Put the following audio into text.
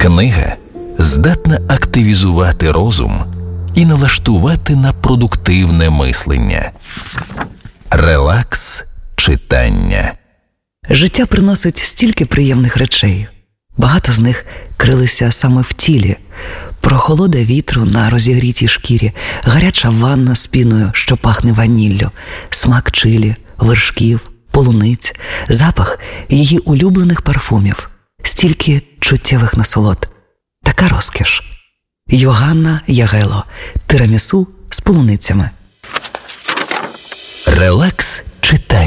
Книга здатна активізувати розум і налаштувати на продуктивне мислення. Релакс читання. Життя приносить стільки приємних речей. Багато з них крилися саме в тілі. Прохолода вітру на розігрітій шкірі, гаряча ванна з піною, що пахне ваніллю, смак чилі, вершків, полуниць, запах її улюблених парфумів. Стільки чуттєвих насолод. Така розкіш. Йоганна Ягелло. Тирамісу з полуницями. Релакс читання.